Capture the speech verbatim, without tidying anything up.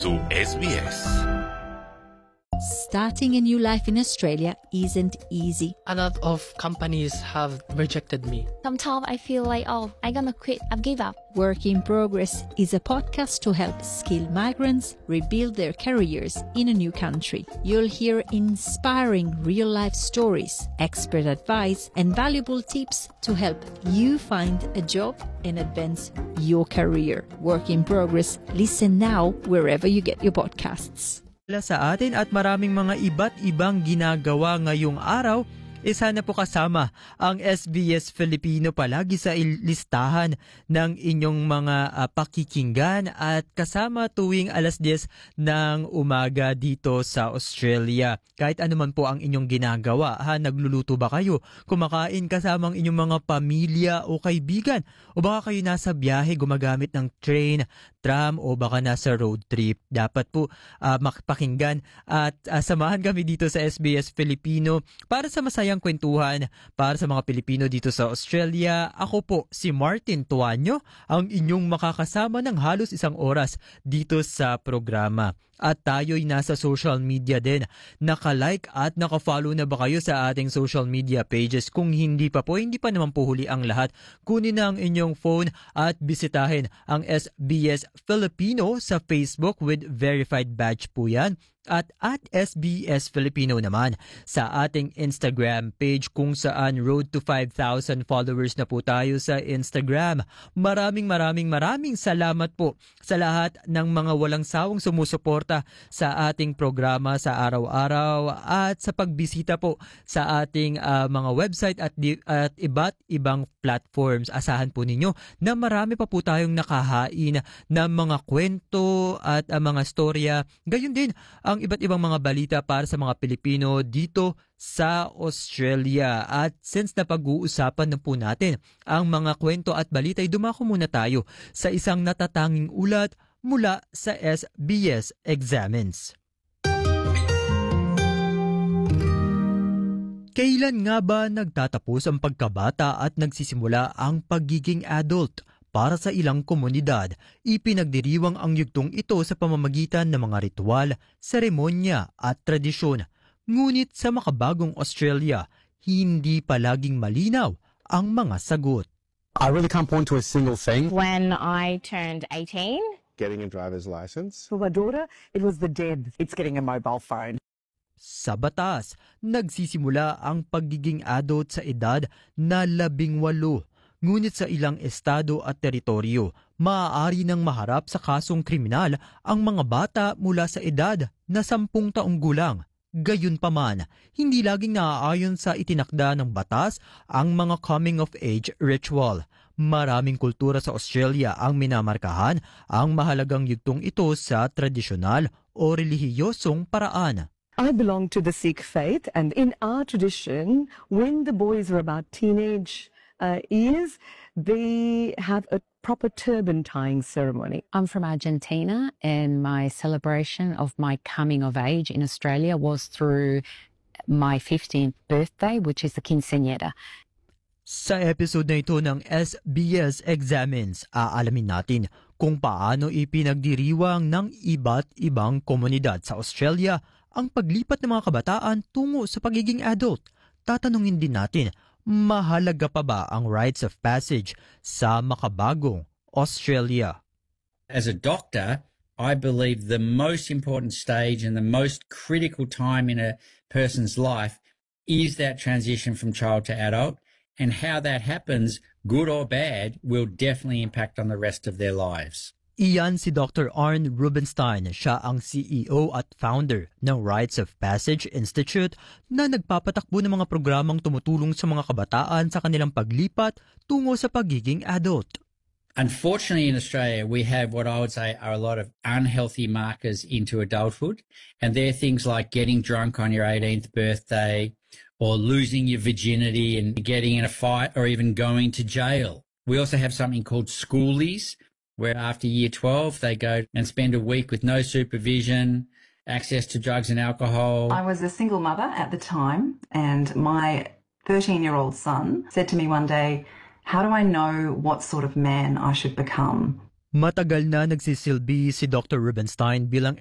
to S B S. Starting a new life in Australia isn't easy. A lot of companies have rejected me. Sometimes I feel like, oh, I'm gonna quit, I've give up. Work in Progress is a podcast to help skilled migrants rebuild their careers in a new country. You'll hear inspiring real-life stories, expert advice, and valuable tips to help you find a job and advance your career. Work in Progress. Listen now wherever you get your podcasts. Sa atin at maraming mga iba't ibang ginagawa ngayong araw, eh sana po kasama ang S B S Filipino palagi sa listahan ng inyong mga uh, pakikinggan at kasama tuwing alas diyes ng umaga dito sa Australia. Kahit ano man po ang inyong ginagawa, ha, nagluluto ba kayo, kumakain kasama ang inyong mga pamilya o kaibigan, o baka kayo nasa biyahe gumagamit ng train, tram o baka nasa road trip. Dapat po uh, makipakinggan at uh, samahan kami dito sa S B S Filipino para sa masaya ang kwentuhan para sa mga Pilipino dito sa Australia. Ako po si Martin Tuanyo, ang inyong makakasama ng halos isang oras dito sa programa. At tayo'y nasa social media din. Naka-like at naka-follow na ba kayo sa ating social media pages? Kung hindi pa po, hindi pa naman po huli ang lahat. Kunin na ang inyong phone at bisitahin ang S B S Filipino sa Facebook with verified badge po yan. At at S B S Filipino naman sa ating Instagram page kung saan road to five thousand followers na po tayo sa Instagram. Maraming maraming maraming salamat po sa lahat ng mga walang sawang sumusuporta sa ating programa sa araw-araw at sa pagbisita po sa ating uh, mga website at, di, at iba't ibang platforms. Asahan po ninyo na marami pa po tayong nakahain ng mga kwento at uh, mga storya. Gayon din ang iba't ibang mga balita para sa mga Pilipino dito sa Australia. At since napag-uusapan na po natin ang mga kwento at balita, ay dumako muna tayo sa isang natatanging ulat mula sa S B S Examines. Kailan nga ba nagtatapos ang pagkabata at nagsisimula ang pagiging adult? Para sa ilang komunidad, ipinagdiriwang ang yugtong ito sa pamamagitan ng mga ritual, seremonya at tradisyon. Ngunit sa makabagong Australia, hindi palaging malinaw ang mga sagot. I really can't point to a single thing. When I turned eighteen, Getting a driver's license. For my daughter, it was the dead. It's getting a mobile phone. Sa batas, nagsisimula ang pagiging adult sa edad na labing walo. Ngunit sa ilang estado at teritoryo, maaari nang maharap sa kasong kriminal ang mga bata mula sa edad na sampung taong gulang. Gayunpaman, hindi laging naaayon sa itinakda ng batas ang mga coming-of-age ritual. Maraming kultura sa Australia ang minamarkahan ang mahalagang yugtong ito sa tradisyonal o relihiyosong paraan. I belong to the Sikh faith, and in our tradition, when the boys are about teenage uh, years, they have a proper turban tying ceremony. I'm from Argentina, and my celebration of my coming of age in Australia was through my fifteenth birthday, which is the quinceañera. Sa episode na ito ng S B S Examines, aalamin natin kung paano ipinagdiriwang ng iba't ibang komunidad sa Australia ang paglipat ng mga kabataan tungo sa pagiging adult. Tatanungin din natin, mahalaga pa ba ang rites of passage sa makabagong Australia? As a doctor, I believe the most important stage and the most critical time in a person's life is that transition from child to adult, and how that happens, good or bad, will definitely impact on the rest of their lives. Iyan si Doctor Arne Rubinstein. Siya ang C E O at founder ng Rites of Passage Institute na nagpapatakbo ng mga programang tumutulong sa mga kabataan sa kanilang paglipat tungo sa pagiging adult. Unfortunately, in Australia, we have what I would say are a lot of unhealthy markers into adulthood, and they're things like getting drunk on your eighteenth birthday or losing your virginity and getting in a fight or even going to jail. We also have something called schoolies, where after year twelve, they go and spend a week with no supervision, access to drugs and alcohol. I was a single mother at the time, and my thirteen-year-old son said to me one day, "How do I know what sort of man I should become?" Matagal na nagsisilbi si Doctor Rubinstein bilang